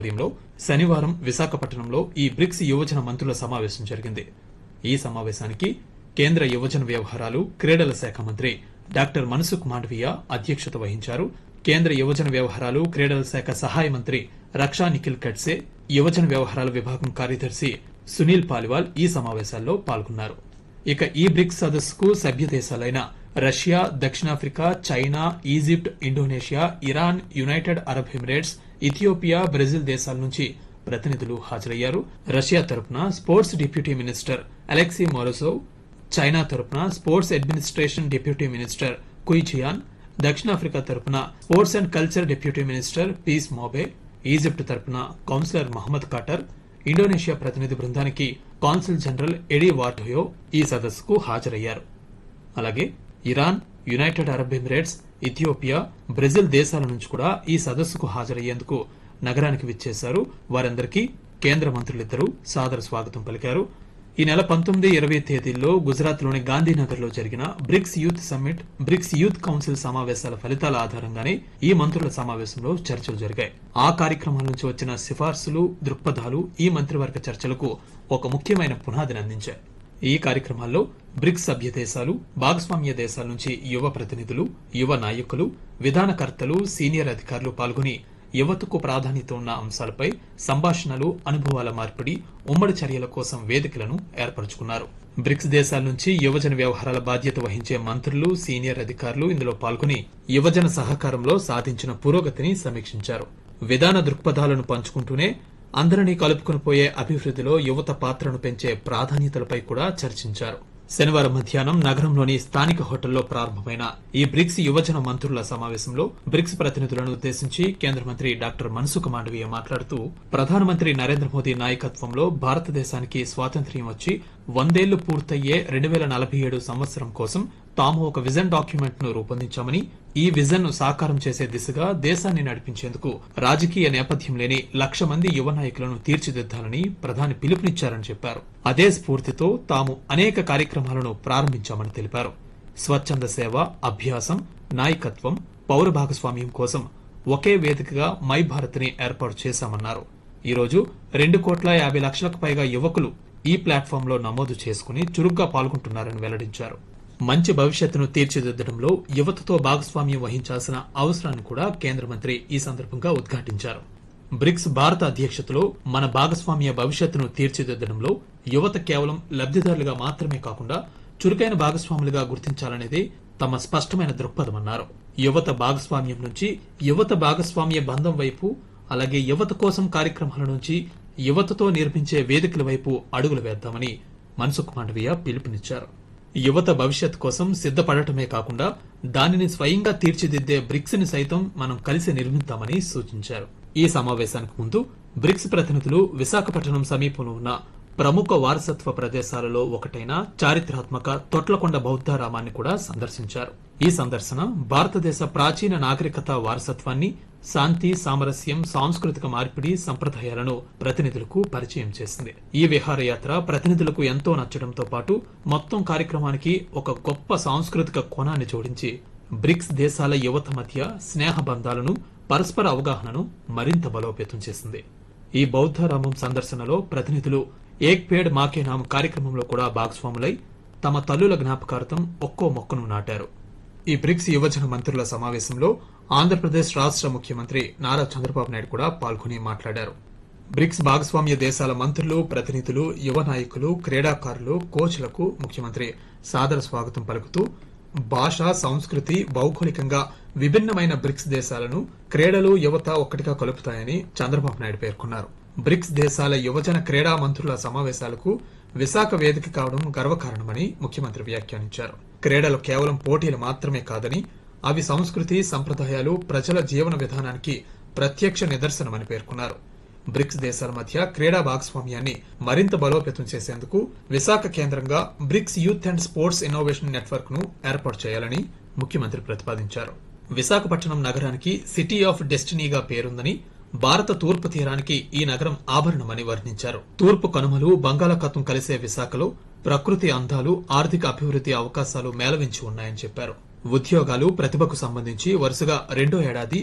నేపథ్యంలో శనివారం విశాఖపట్నంలో ఈ బ్రిక్స్ యువజన మంత్రుల సమావేశం జరిగింది. ఈ సమావేశానికి కేంద్ర యువజన వ్యవహారాలు క్రీడల శాఖ మంత్రి డాక్టర్ మన్సుఖ్ మాండవీయ అధ్యక్షత వహించారు. కేంద్ర యువజన వ్యవహారాలు క్రీడల శాఖ సహాయ మంత్రి రక్షా నిఖిల్ ఖడ్సే, యువజన వ్యవహారాల విభాగం కార్యదర్శి సునీల్ పాలివాల్ ఈ సమావేశాల్లో పాల్గొన్నారు. ఇక ఈ బ్రిక్స్ సదస్సుకు సభ్య దేశాలైన రష్యా, దక్షిణాఫ్రికా, China, Egypt, Indonesia, Iran, United Arab Emirates, Ethiopia, Brazil దేశాల నుంచి ప్రతినిధులు హాజరయ్యారు. రష్యా తరపున sports deputy minister Alexei మోరోసోవ్, China తరపున sports administration deputy minister కుయ్ Gian, దక్షిణాఫ్రికా తరపున sports and culture deputy minister piece మోబే, Egypt తరపున కౌన్సిలర్ మహమ్మద్ కాటర్, ఇండోనేషియా ప్రతినిధి బృందానికి కాన్సుల్ జనరల్ ఎడీ వార్డోయో ఈ సదస్సుకు హాజరయ్యారు. అలాగే Iran, United Arab Emirates, Ethiopia, Brazil దేశాల నుంచి కూడా ఈ సదస్సుకు హాజరయ్యేందుకు నగరానికి విచ్చేశారు. వారందరికీ కేంద్ర మంత్రులిద్దరూ సాదర స్వాగతం పలికారు. ఈ నెల 19, 20 తేదీల్లో గుజరాత్లోని గాంధీనగర్లో జరిగిన bricks youth summit, bricks youth council సమావేశాల ఫలితాల ఆధారంగానే ఈ మంత్రుల సమావేశంలో చర్చలు జరిగాయి. ఆ కార్యక్రమాల నుంచి వచ్చిన సిఫార్సులు, దృక్పథాలు ఈ మంత్రివర్గ చర్చలకు ఒక ముఖ్యమైన పునాదిని అందించాయి. ఈ కార్యక్రమాల్లో బ్రిక్స్ సభ్య దేశాలు, భాగస్వామ్య దేశాల నుంచి యువ ప్రతినిధులు, యువ నాయకులు, విధానకర్తలు, సీనియర్ అధికారులు పాల్గొని యువతకు ప్రాధాన్యత ఉన్న అంశాలపై సంభాషణలు, అనుభవాల మార్పిడి, ఉమ్మడి చర్యల కోసం వేదికలను ఏర్పరచుకున్నారు. బ్రిక్స్ దేశాల నుంచి యువజన వ్యవహారాల బాధ్యత వహించే మంత్రులు, సీనియర్ అధికారులు ఇందులో పాల్గొని యువజన సహకారంలో సాధించిన పురోగతిని సమీక్షించారు. విధాన దృక్పథాలను పంచుకుంటూనే అందరినీ కలుపుకుని పోయే అభివృద్ధిలో యువత పాత్రను పెంచే ప్రాధాన్యతలపై కూడా చర్చించారు. శనివారం మధ్యాహ్నం నగరంలోని స్థానిక హోటల్లో ప్రారంభమైన ఈ బ్రిక్స్ యువజన మంత్రుల సమావేశంలో బ్రిక్స్ ప్రతినిధులను ఉద్దేశించి కేంద్ర మంత్రి డాక్టర్ మన్సుఖ్ మాండవీయ మాట్లాడుతూ, ప్రధానమంత్రి నరేంద్ర మోదీ నాయకత్వంలో భారతదేశానికి స్వాతంత్ర్యం వచ్చి 100 ఏళ్లు పూర్తయ్యే 2047 సంవత్సరం కోసం తాము ఒక విజన్ డాక్యుమెంట్ ను రూపొందించామని, ఈ విజన్ ను సాకారం చేసే దిశగా దేశాన్ని నడిపించేందుకు రాజకీయ నేపథ్యం లేని 1,00,000 మంది యువ నాయకులను తీర్చిదిద్దాలని ప్రధాని పిలుపునిచ్చారని చెప్పారు. అదే స్ఫూర్తితో తాము అనేక కార్యక్రమాలను ప్రారంభించామని తెలిపారు. స్వచ్ఛంద సేవ, అభ్యాసం, నాయకత్వం, పౌర భాగస్వామ్యం కోసం ఒకే వేదికగా మై భారత్ ని ఏర్పాటు చేశామన్నారు. ఈ రోజు 2,50,00,000కు పైగా యువకులు ఈ ప్లాట్ఫామ్ లో నమోదు చేసుకుని చురుగ్గా పాల్గొంటున్నారని వెల్లడించారు. మంచి భవిష్యత్తును తీర్చిదిద్దడంలో యువతతో భాగస్వామ్యం వహించాల్సిన అవసరాన్ని కూడా కేంద్ర మంత్రి ఈ సందర్భంగా ఉద్ఘాటించారు. బ్రిక్స్ భారత అధ్యక్షతలో మన భాగస్వామ్య భవిష్యత్తును తీర్చిదిద్దడంలో యువత కేవలం లబ్దిదారులుగా మాత్రమే కాకుండా చురుకైన భాగస్వాములుగా గుర్తించాలనేది తమ స్పష్టమైన దృక్పథమన్నారు. యువత భాగస్వామ్యం నుంచి యువత భాగస్వామ్య బంధం వైపు, అలాగే యువత కోసం కార్యక్రమాల నుంచి యువతతో నిర్మించే వేదికల వైపు అడుగులు వేద్దామని మన్సుఖ్ మాండవీయ పిలుపునిచ్చారు. యువత భవిష్యత్ కోసం సిద్దపడటమే కాకుండా దానిని స్వయంగా తీర్చిదిద్దే బ్రిక్స్ ని సైతం మనం కలిసి నిర్మిద్దామని సూచించారు. ఈ సమావేశానికి ముందు బ్రిక్స్ ప్రతినిధులు విశాఖపట్నం సమీపంలో ఉన్న ప్రముఖ వారసత్వ ప్రదేశాలలో ఒకటైన చారిత్రాత్మక తొట్లకొండ బౌద్ధారామాన్ని కూడా సందర్శించారు. ఈ సందర్శన భారతదేశ ప్రాచీన నాగరికత వారసత్వాన్ని, శాంతి, సామరస్యం, సాంస్కృతిక మార్పిడి, సంప్రదాయాలను ప్రతినిధులకు పరిచయం చేసింది. ఈ విహారయాత్ర ప్రతినిధులకు ఎంతో నచ్చడంతో పాటు మొత్తం కార్యక్రమానికి ఒక గొప్ప సాంస్కృతిక కోణాన్ని జోడించి బ్రిక్స్ దేశాల యువత మధ్య స్నేహ బంధాలను, పరస్పర అవగాహనను మరింత బలోపేతం చేసింది. ఈ బౌద్ధారామం సందర్శనలో ప్రతినిధులు ఏక్ పేడ్ మాకే నామ్ కార్యక్రమంలో కూడా భాగస్వాములై తమ తల్లుల జ్ఞాపకార్థం ఒక్కో మొక్కను నాటారు. ఈ బ్రిక్స్ యువజన మంత్రుల సమావేశంలో ఆంధ్రప్రదేశ్ రాష్ట్ర ముఖ్యమంత్రి నారా చంద్రబాబు నాయుడు కూడా పాల్గొని మాట్లాడారు. బ్రిక్స్ భాగస్వామ్య దేశాల మంత్రులు, ప్రతినిధులు, యువ నాయకులు, క్రీడాకారులు, కోచ్లకు ముఖ్యమంత్రి సాదర స్వాగతం పలుకుతూ, భాష, సంస్కృతి, భౌగోళికంగా విభిన్నమైన బ్రిక్స్ దేశాలను క్రీడలు, యువత ఒక్కటిగా కలుపుతాయని చంద్రబాబు నాయుడు పేర్కొన్నారు. బ్రిక్స్ దేశాల యువజన క్రీడా మంత్రుల సమావేశాలకు విశాఖ వేదిక కావడం గర్వకారణమని ముఖ్యమంత్రి వ్యాఖ్యానించారు. క్రీడలు కేవలం పోటీలు మాత్రమే కాదని అవి సంస్కృతి, సంప్రదాయాలు, ప్రజల జీవన విధానానికి ప్రత్యక్ష నిదర్శనమని పేర్కొన్నారు. బ్రిక్స్ దేశాల మధ్య క్రీడా భాగస్వామ్యాన్ని మరింత బలోపేతం చేసేందుకు విశాఖ కేంద్రంగా bricks youth and sports innovation network ను ఏర్పాటు చేయాలని ముఖ్యమంత్రి ప్రతిపాదించారు. విశాఖపట్నం నగరానికి సిటీ ఆఫ్ డెస్టినీగా పేరుందని, భారత తూర్పు తీరానికి ఈ నగరం ఆభరణమని వర్ణించారు. తూర్పు కనుమలు, బంగాళాఖాతం కలిసే విశాఖలో ప్రకృతి అందాలు, ఆర్థిక అభివృద్ధి అవకాశాలు మేళవించి ఉన్నాయని చెప్పారు. ఉద్యోగాలు, ప్రతిభకు సంబంధించి వరుసగా రెండో ఏడాది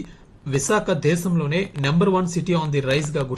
విశాఖ దేశంలోనే number 1 city on the rise గా